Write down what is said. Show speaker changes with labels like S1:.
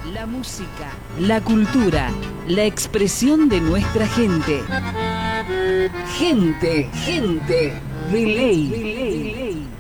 S1: La música, la cultura, la expresión de nuestra gente. Gente, Relay.